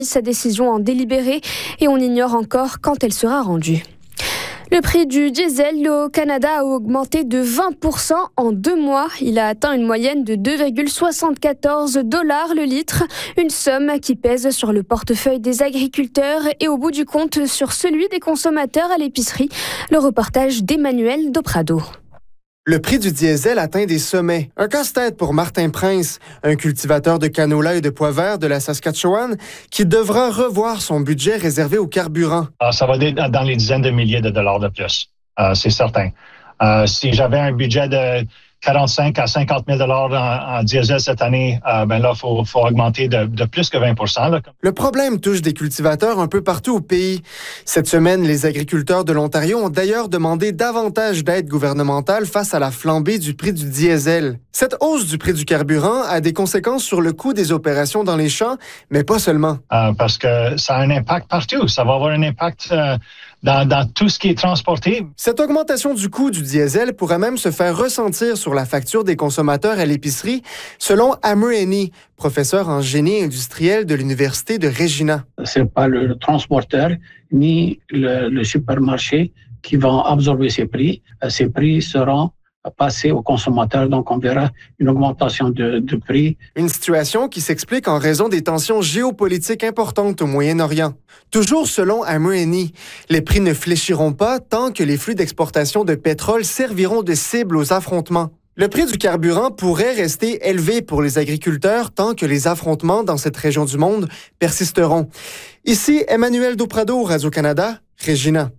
sa décision en délibéré et on ignore encore quand elle sera rendue. Le prix du diesel au Canada a augmenté de 20% en 2 mois. Il a atteint une moyenne de 2,74 $ le litre, une somme qui pèse sur le portefeuille des agriculteurs et au bout du compte sur celui des consommateurs à l'épicerie. Le reportage d'Emmanuel Doprado. Le prix du diesel atteint des sommets. Un casse-tête pour Martin Prince, un cultivateur de canola et de pois verts de la Saskatchewan, qui devra revoir son budget réservé au carburant. Ça va être dans les dizaines de milliers de dollars de plus, c'est certain. Si j'avais un budget de 45 à 50 000 $ en diesel cette année, là, faut augmenter de plus que 20%. Là. Le problème touche des cultivateurs un peu partout au pays. Cette semaine, les agriculteurs de l'Ontario ont d'ailleurs demandé davantage d'aide gouvernementale face à la flambée du prix du diesel. Cette hausse du prix du carburant a des conséquences sur le coût des opérations dans les champs, mais pas seulement. Parce que ça a un impact partout. Ça va avoir un impact dans tout ce qui est transporté. Cette augmentation du coût du diesel pourrait même se faire ressentir sur la facture des consommateurs à l'épicerie, selon Amr Eni, professeur en génie industriel de l'Université de Regina. Ce n'est pas le transporteur ni le supermarché qui vont absorber ces prix. Ces prix seront passer aux consommateurs, donc on verra une augmentation de prix. Une situation qui s'explique en raison des tensions géopolitiques importantes au Moyen-Orient. Toujours selon Amr Eni, les prix ne fléchiront pas tant que les flux d'exportation de pétrole serviront de cible aux affrontements. Le prix du carburant pourrait rester élevé pour les agriculteurs tant que les affrontements dans cette région du monde persisteront. Ici, Emmanuel Doprado, Radio-Canada, Regina.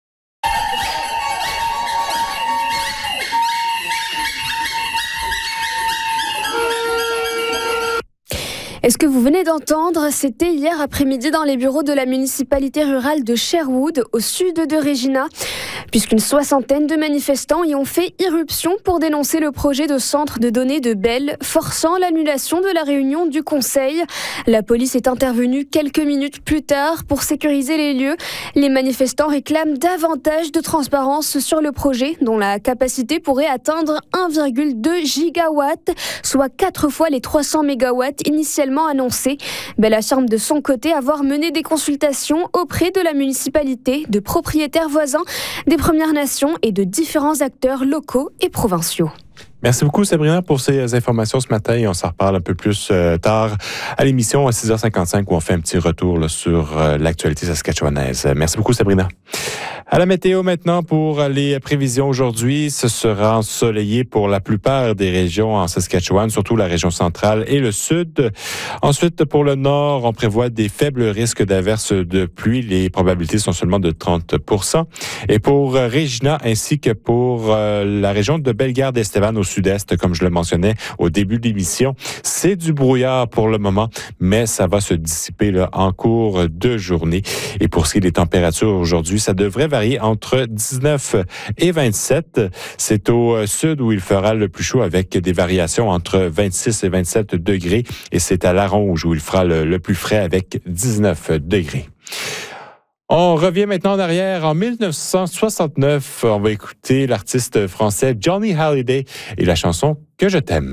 Et ce que vous venez d'entendre, c'était hier après-midi dans les bureaux de la municipalité rurale de Sherwood, au sud de Regina, puisqu'une soixantaine de manifestants y ont fait irruption pour dénoncer le projet de centre de données de Bell, forçant l'annulation de la réunion du conseil. La police est intervenue quelques minutes plus tard pour sécuriser les lieux. Les manifestants réclament davantage de transparence sur le projet, dont la capacité pourrait atteindre 1,2 gigawatts, soit 4 fois les 300 mégawatts initialement annoncé. Bell affirme de son côté avoir mené des consultations auprès de la municipalité, de propriétaires voisins, des Premières Nations et de différents acteurs locaux et provinciaux. Merci beaucoup, Sabrina, pour ces informations ce matin. Et on s'en reparle un peu plus tard à l'émission à 6h55 où on fait un petit retour là, sur l'actualité saskatchewanaise. Merci beaucoup, Sabrina. À la météo maintenant pour les prévisions aujourd'hui. Ce sera ensoleillé pour la plupart des régions en Saskatchewan, surtout la région centrale et le sud. Ensuite, pour le nord, on prévoit des faibles risques d'averses de pluie. Les probabilités sont seulement de 30%. Et pour Regina ainsi que pour la région de Bellegarde-Estevan au sud-est, comme je le mentionnais au début de l'émission, c'est du brouillard pour le moment, mais ça va se dissiper là, en cours de journée. Et pour ce qui est des températures aujourd'hui, ça devrait varier entre 19 et 27. C'est au sud où il fera le plus chaud avec des variations entre 26 et 27 degrés. Et c'est à La Ronge où il fera le plus frais avec 19 degrés. On revient maintenant en arrière. En 1969, on va écouter l'artiste français Johnny Hallyday et la chanson « Que je t'aime ».